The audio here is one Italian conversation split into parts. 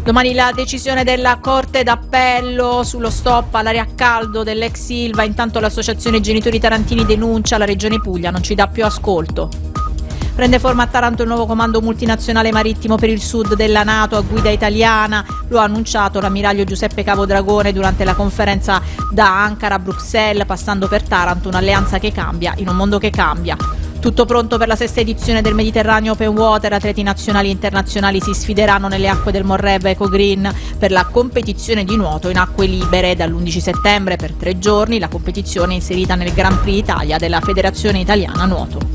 Domani la decisione della Corte d'Appello sullo stop all'aria a caldo dell'ex Ilva. Intanto l'associazione Genitori Tarantini denuncia la Regione Puglia non ci dà più ascolto. Prende forma a Taranto il nuovo comando multinazionale marittimo per il sud della NATO a guida italiana. Lo ha annunciato l'ammiraglio Giuseppe Cavo Dragone durante la conferenza da Ankara a Bruxelles, passando per Taranto un'alleanza che cambia in un mondo che cambia. Tutto pronto per la sesta edizione del Mediterraneo Open Water. Atleti nazionali e internazionali si sfideranno nelle acque del Morreva Eco Green per la competizione di nuoto in acque libere dall'11 settembre per 3 giorni. La competizione è inserita nel Grand Prix Italia della Federazione Italiana Nuoto.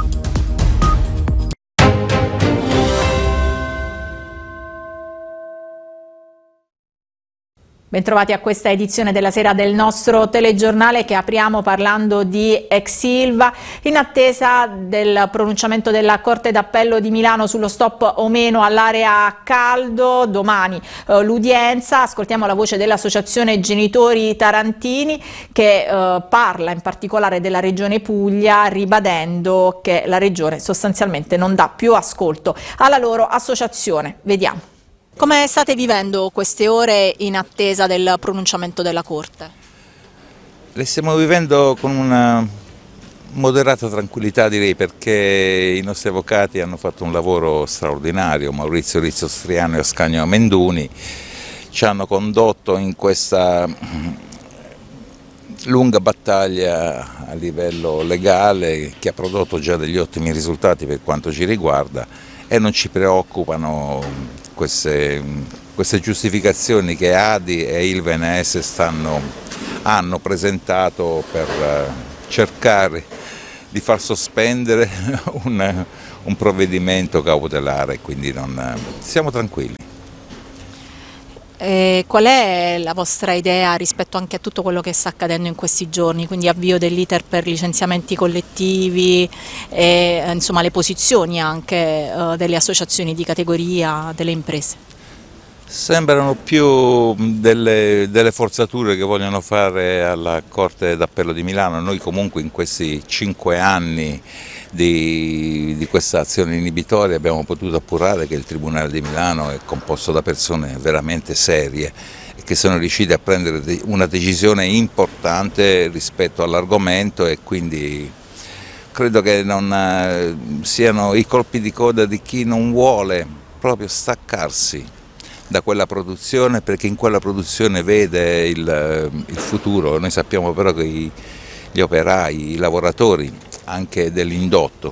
Bentrovati a questa edizione della sera del nostro telegiornale che apriamo parlando di ex Ilva. In attesa del pronunciamento della Corte d'Appello di Milano sullo stop o meno all'area a caldo, domani l'udienza. Ascoltiamo la voce dell'Associazione Genitori Tarantini che parla in particolare della Regione Puglia, ribadendo che la Regione sostanzialmente non dà più ascolto alla loro associazione. Vediamo. Come state vivendo queste ore in attesa del pronunciamento della Corte? Le stiamo vivendo con una moderata tranquillità, direi, perché i nostri avvocati hanno fatto un lavoro straordinario. Maurizio Rizzo Striano e Ascanio Amenduni ci hanno condotto in questa lunga battaglia a livello legale che ha prodotto già degli ottimi risultati per quanto ci riguarda, e non ci preoccupano queste giustificazioni che ADI e Ilva NS hanno presentato per cercare di far sospendere un provvedimento cautelare, quindi siamo tranquilli. Qual è la vostra idea rispetto anche a tutto quello che sta accadendo in questi giorni, quindi avvio dell'iter per licenziamenti collettivi e insomma le posizioni anche delle associazioni di categoria, delle imprese? Sembrano più delle forzature che vogliono fare alla Corte d'Appello di Milano. Noi comunque in questi 5 anni di questa azione inibitoria abbiamo potuto appurare che il Tribunale di Milano è composto da persone veramente serie e che sono riuscite a prendere una decisione importante rispetto all'argomento, e quindi credo che non siano i colpi di coda di chi non vuole proprio staccarsi da quella produzione, perché in quella produzione vede il futuro. Noi sappiamo però che gli operai, i lavoratori anche dell'indotto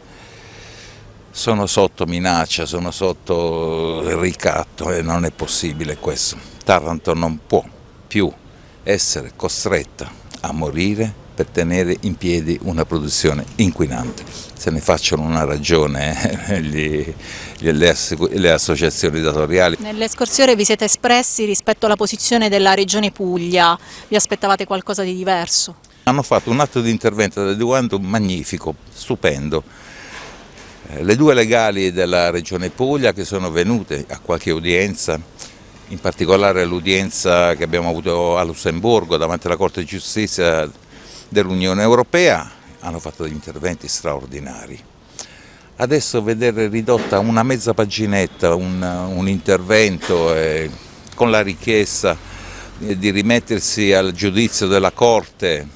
sono sotto minaccia, sono sotto ricatto, e non è possibile questo. Taranto non può più essere costretta a morire per tenere in piedi una produzione inquinante. Se ne facciano una ragione le associazioni datoriali. Nelle scorse ore vi siete espressi rispetto alla posizione della Regione Puglia, vi aspettavate qualcosa di diverso? Hanno fatto un atto di intervento adeguato magnifico, stupendo. Le 2 legali della Regione Puglia che sono venute a qualche udienza, in particolare l'udienza che abbiamo avuto a Lussemburgo davanti alla Corte di Giustizia dell'Unione Europea, hanno fatto degli interventi straordinari. Adesso vedere ridotta una mezza paginetta un intervento con la richiesta di rimettersi al giudizio della Corte,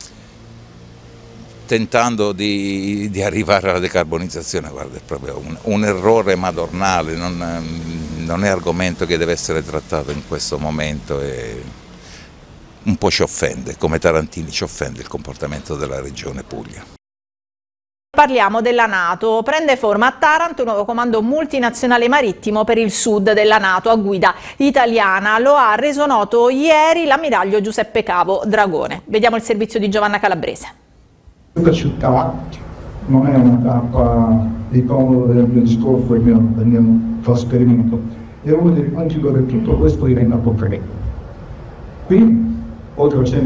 tentando di arrivare alla decarbonizzazione, guarda, è proprio un errore madornale, non è argomento che deve essere trattato in questo momento, e un po' ci offende, come Tarantini ci offende il comportamento della Regione Puglia. Parliamo della NATO. Prende forma a Taranto un nuovo comando multinazionale marittimo per il sud della NATO a guida italiana. Lo ha reso noto ieri l'ammiraglio Giuseppe Cavo Dragone. Vediamo il servizio di Giovanna Calabrese. Questa città non è una tappa di comodo del mio discorso, del mio trasferimento, è uno dei punti dove tutto questo diventa concreto. Qui, oltre a